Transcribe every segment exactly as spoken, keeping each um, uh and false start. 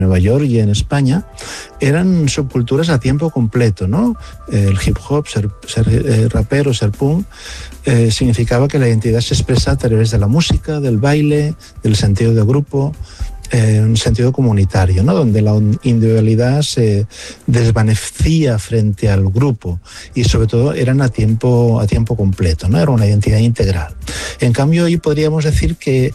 Nueva York y en España, eran subculturas a tiempo completo, ¿no? El hip hop, ser, ser eh, rapero, ser punk, eh, significaba que la identidad se expresa a través de la música, del baile, del sentido de grupo, eh, un sentido comunitario, ¿no? Donde la individualidad se desvanecía frente al grupo y sobre todo eran a tiempo, a tiempo completo, ¿no? Era una identidad integral. En cambio, hoy podríamos decir que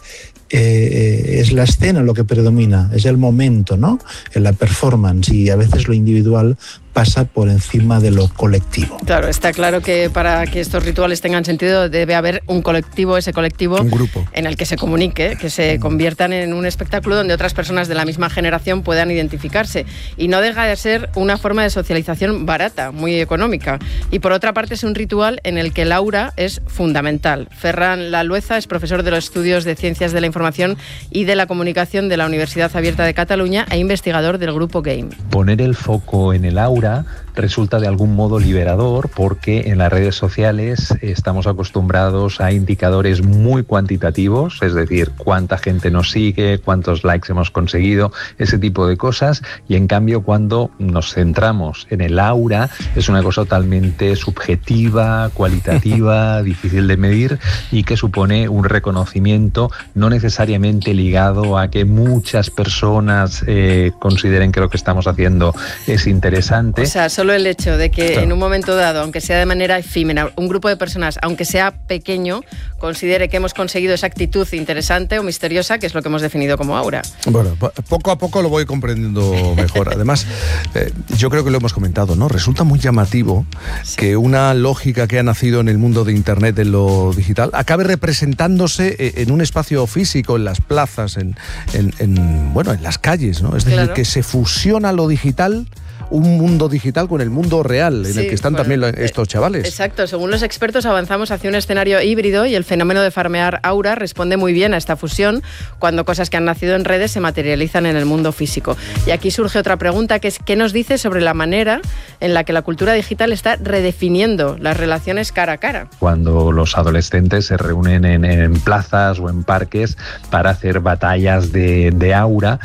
Eh, es la escena lo que predomina, es el momento, ¿no? En la performance, y a veces lo individual pasa por encima de lo colectivo. Claro, está claro que para que estos rituales tengan sentido debe haber un colectivo, ese colectivo, un grupo en el que se comunique, que se conviertan en un espectáculo donde otras personas de la misma generación puedan identificarse. Y no deja de ser una forma de socialización barata, muy económica. Y por otra parte es un ritual en el que el aura es fundamental. Ferran Lalueza es profesor de los estudios de Ciencias de la Información y de la Comunicación de la Universidad Abierta de Cataluña e investigador del grupo Game. Poner el foco en el aura resulta de algún modo liberador, porque en las redes sociales estamos acostumbrados a indicadores muy cuantitativos, es decir, cuánta gente nos sigue, cuántos likes hemos conseguido, ese tipo de cosas, y en cambio cuando nos centramos en el aura es una cosa totalmente subjetiva, cualitativa, difícil de medir, y que supone un reconocimiento no necesariamente ligado a que muchas personas eh, consideren que lo que estamos haciendo es interesante. O sea, solo el hecho de que, claro, en un momento dado, aunque sea de manera efímera, un grupo de personas, aunque sea pequeño, considere que hemos conseguido esa actitud interesante o misteriosa, que es lo que hemos definido como aura. Bueno, poco a poco lo voy comprendiendo mejor. Además, eh, yo creo que lo hemos comentado, ¿no? Resulta muy llamativo, sí, que una lógica que ha nacido en el mundo de Internet, en lo digital, acabe representándose en un espacio físico, en las plazas, en, en, en bueno, en las calles, ¿no? Es decir, claro, que se fusiona lo digital, un mundo digital, con el mundo real, en sí, el que están bueno, también estos chavales. Exacto, según los expertos avanzamos hacia un escenario híbrido y el fenómeno de farmear aura responde muy bien a esta fusión cuando cosas que han nacido en redes se materializan en el mundo físico. Y aquí surge otra pregunta, que es ¿qué nos dice sobre la manera en la que la cultura digital está redefiniendo las relaciones cara a cara? Cuando los adolescentes se reúnen en, en plazas o en parques para hacer batallas de, de aura,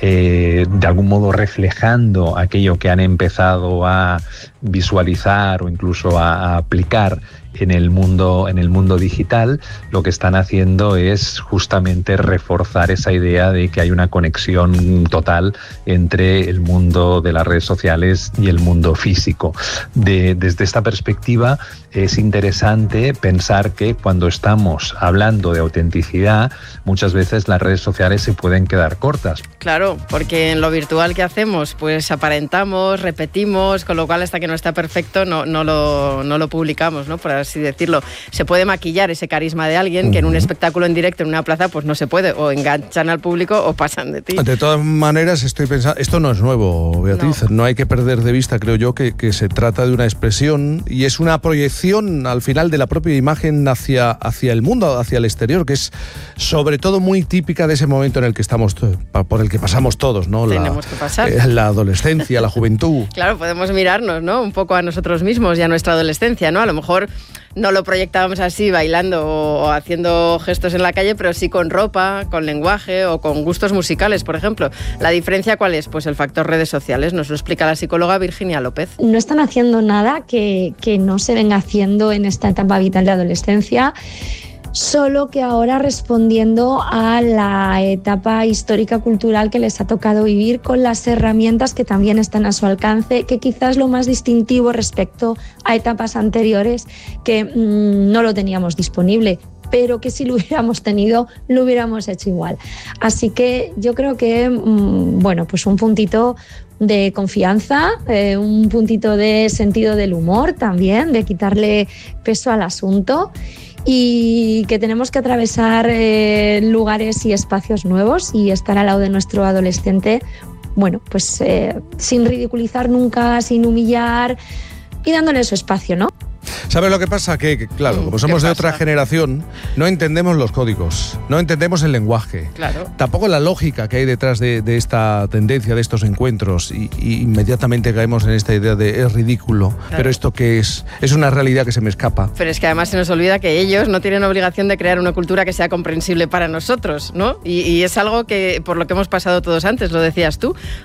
eh, de algún modo reflejando aquello que han empezado a visualizar o incluso a, a aplicar en el mundo en el mundo digital, lo que están haciendo es justamente reforzar esa idea de que hay una conexión total entre el mundo de las redes sociales y el mundo físico. De, desde esta perspectiva es interesante pensar que cuando estamos hablando de autenticidad, muchas veces las redes sociales se pueden quedar cortas. Claro, porque en lo virtual que hacemos, pues aparentamos, repetimos, con lo cual hasta que no está perfecto no, no, lo, no lo publicamos, ¿no? Por así decirlo. Se puede maquillar ese carisma de alguien que en un espectáculo en directo en una plaza pues no se puede, o enganchan al público o pasan de ti. De todas maneras, estoy pensando, esto no es nuevo, Beatriz, no, no hay que perder de vista, creo yo, que, que se trata de una expresión y es una proyección al final de la propia imagen hacia, hacia el mundo, hacia el exterior, que es sobre todo muy típica de ese momento en el que estamos, por el que pasamos todos, ¿no? Tenemos la, que pasar. Eh, la adolescencia, la juventud. Claro, podemos mirarnos, ¿no? Un poco a nosotros mismos y a nuestra adolescencia, ¿no? A lo mejor no lo proyectábamos así, bailando o haciendo gestos en la calle, pero sí con ropa, con lenguaje o con gustos musicales, por ejemplo. ¿La diferencia cuál es? Pues el factor redes sociales. Nos lo explica la psicóloga Virginia López. No están haciendo nada que, que no se venga haciendo en esta etapa vital de adolescencia, solo que ahora respondiendo a la etapa histórica cultural que les ha tocado vivir, con las herramientas que también están a su alcance, que quizás es lo más distintivo respecto a etapas anteriores que mmm, no lo teníamos disponible, pero que si lo hubiéramos tenido, lo hubiéramos hecho igual. Así que yo creo que, mmm, bueno, pues un puntito de confianza, eh, un puntito de sentido del humor también, de quitarle peso al asunto, y que tenemos que atravesar eh, lugares y espacios nuevos y estar al lado de nuestro adolescente, bueno, pues eh, sin ridiculizar nunca, sin humillar, y dándoles su espacio, ¿no? ¿Sabes lo que pasa? Que, que claro, como somos de otra generación, no entendemos los códigos, no entendemos el lenguaje, claro. tampoco la lógica que hay detrás de, de esta tendencia, de estos encuentros, y, y inmediatamente caemos en esta idea de es ridículo, claro. pero esto que es, es una realidad que se me escapa. Pero es que además se nos olvida que ellos no tienen obligación de crear una cultura que sea comprensible para nosotros, ¿no? Y, y es algo que por lo que hemos pasado todos antes, lo decías tú.